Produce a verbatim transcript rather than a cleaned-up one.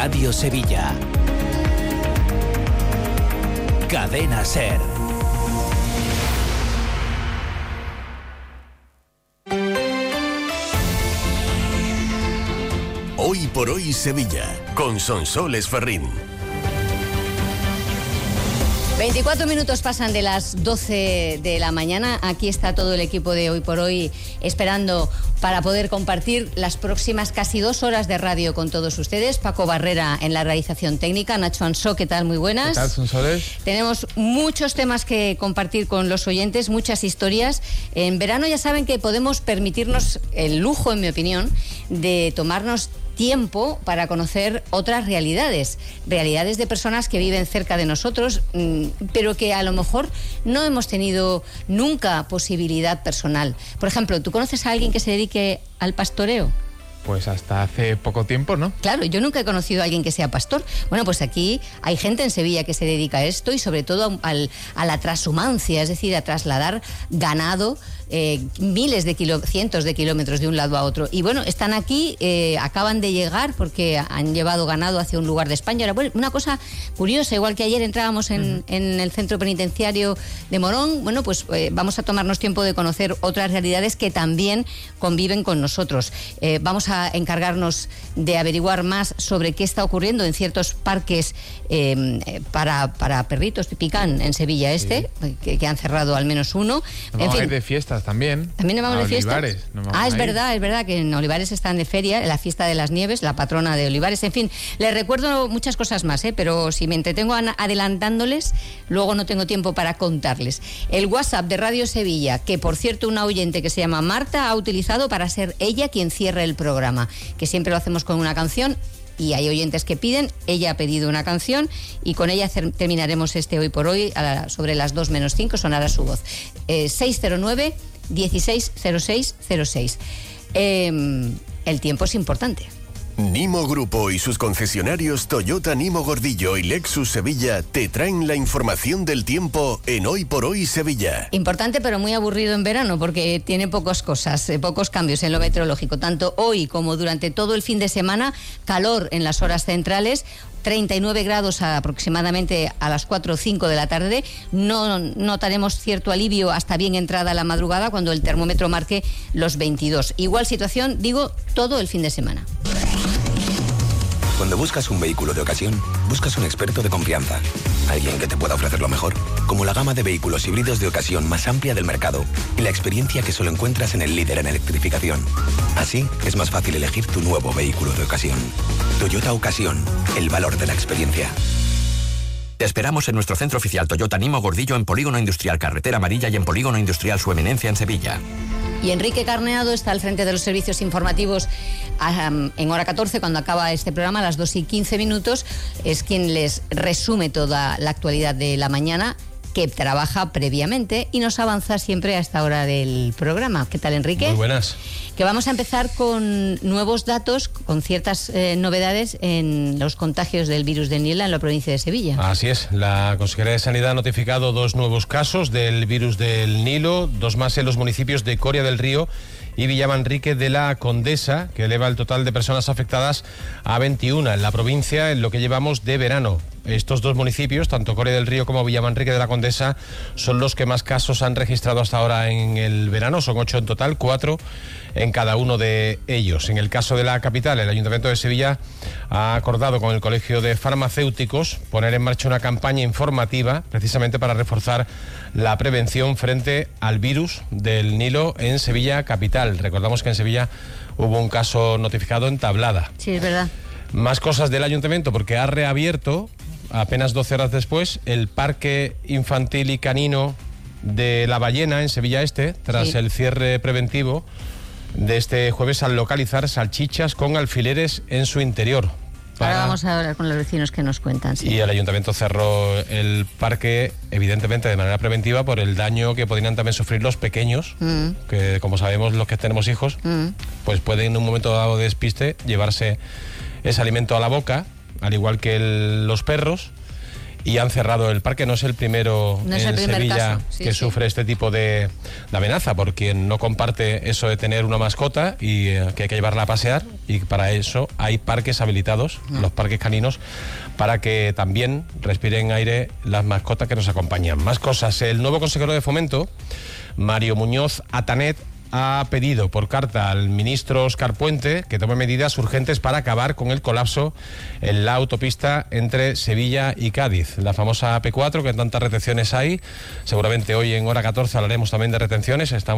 Radio Sevilla. Cadena SER. Hoy por hoy Sevilla, con Sonsoles Ferrín. veinticuatro minutos pasan de las doce de la mañana. Aquí está todo el equipo de Hoy por Hoy esperando para poder compartir las próximas casi dos horas de radio con todos ustedes. Paco Barrera en la realización técnica, Nacho Ansó, ¿qué tal? Muy buenas. ¿Qué tal, Sonsoles? Tenemos muchos temas que compartir con los oyentes, muchas historias. En verano ya saben que podemos permitirnos el lujo, en mi opinión, de tomarnos tiempo para conocer otras realidades, realidades de personas que viven cerca de nosotros, pero que a lo mejor no hemos tenido nunca posibilidad personal. Por ejemplo, ¿tú conoces a alguien que se dedique al pastoreo? Pues hasta hace poco tiempo, ¿no? Claro, yo nunca he conocido a alguien que sea pastor. Bueno, pues aquí hay gente en Sevilla que se dedica a esto y sobre todo al, a la transhumancia, es decir, a trasladar ganado eh, miles de kilómetros, cientos de kilómetros de un lado a otro. Y bueno, están aquí, eh, acaban de llegar porque han llevado ganado hacia un lugar de España. Ahora, bueno, una cosa curiosa, igual que ayer entrábamos en, uh-huh. en el centro penitenciario de Morón, bueno, pues eh, vamos a tomarnos tiempo de conocer otras realidades que también conviven con nosotros. Eh, vamos a a encargarnos de averiguar más sobre qué está ocurriendo en ciertos parques eh, para, para perritos pipicán en Sevilla este, sí. que, que han cerrado al menos uno. Nos vamos a ir de fiestas también. ¿También nos vamos a de fiestas? Olivares. Nos vamos ah, es a verdad, es verdad que en Olivares están de feria, la fiesta de las nieves, la patrona de Olivares. En fin, les recuerdo muchas cosas más, ¿eh? Pero si me entretengo adelantándoles, luego no tengo tiempo para contarles. El WhatsApp de Radio Sevilla, que por cierto una oyente que se llama Marta ha utilizado para ser ella quien cierre el programa, que siempre lo hacemos con una canción y hay oyentes que piden, ella ha pedido una canción y con ella terminaremos este Hoy por Hoy a la, sobre las dos menos cinco, sonará su voz. Eh, seis cero nueve, dieciséis cero seis cero seis. Eh, el tiempo es importante. Nimo Grupo y sus concesionarios Toyota Nimo Gordillo y Lexus Sevilla te traen la información del tiempo en Hoy por Hoy Sevilla. Importante pero muy aburrido en verano porque tiene pocas cosas, pocos cambios en lo meteorológico. Tanto hoy como durante todo el fin de semana, calor en las horas centrales, treinta y nueve grados aproximadamente a las cuatro o cinco de la tarde. No notaremos cierto alivio hasta bien entrada la madrugada cuando el termómetro marque los veintidós. Igual situación, digo, todo el fin de semana. Cuando buscas un vehículo de ocasión, buscas un experto de confianza. Alguien que te pueda ofrecer lo mejor, como la gama de vehículos híbridos de ocasión más amplia del mercado y la experiencia que solo encuentras en el líder en electrificación. Así, es más fácil elegir tu nuevo vehículo de ocasión. Toyota Ocasión, el valor de la experiencia. Te esperamos en nuestro centro oficial Toyota Nimo Gordillo en Polígono Industrial Carretera Amarilla y en Polígono Industrial Su Eminencia en Sevilla. Y Enrique Carneado está al frente de los servicios informativos um, en hora catorce, cuando acaba este programa, a las dos y quince minutos, es quien les resume toda la actualidad de la mañana, que trabaja previamente y nos avanza siempre a esta hora del programa. ¿Qué tal, Enrique? Muy buenas. Que vamos a empezar con nuevos datos, con ciertas eh, novedades en los contagios del virus de Nilo en la provincia de Sevilla. Así es, la Consejería de Sanidad ha notificado dos nuevos casos del virus del Nilo, dos más en los municipios de Coria del Río y Villamanrique de la Condesa, que eleva el total de personas afectadas a veintiuna en la provincia en lo que llevamos de verano. Estos dos municipios, tanto Coria del Río como Villamanrique de la Condesa, son los que más casos han registrado hasta ahora en el verano. Son ocho en total, cuatro en cada uno de ellos. En el caso de la capital, el Ayuntamiento de Sevilla ha acordado con el Colegio de Farmacéuticos poner en marcha una campaña informativa precisamente para reforzar la prevención frente al virus del Nilo en Sevilla capital. Recordamos que en Sevilla hubo un caso notificado en Tablada. Sí, es verdad. Más cosas del Ayuntamiento, porque ha reabierto apenas doce horas después el Parque Infantil y Canino de La Ballena en Sevilla Este, tras sí. el cierre preventivo de este jueves al localizar salchichas con alfileres en su interior. Para... Ahora vamos a hablar con los vecinos que nos cuentan. Sí. Y el Ayuntamiento cerró el parque, evidentemente de manera preventiva, por el daño que podrían también sufrir los pequeños, mm. que como sabemos los que tenemos hijos, mm. pues pueden en un momento dado de despiste llevarse ese alimento a la boca, al igual que el, los perros. y han cerrado el parque. No es el primero no es en el primer Sevilla caso. Sí, que sí. sufre este tipo de, de amenaza, por quien no comparte eso de tener una mascota y eh, que hay que llevarla a pasear, y para eso hay parques habilitados, mm. los parques caninos, para que también respiren aire las mascotas que nos acompañan. Más cosas. El nuevo consejero de Fomento, Mario Muñoz Atanet, ha pedido por carta al ministro Óscar Puente que tome medidas urgentes para acabar con el colapso en la autopista entre Sevilla y Cádiz, la famosa A P cuatro, que tantas retenciones hay. Seguramente hoy en hora catorce hablaremos también de retenciones. Estamos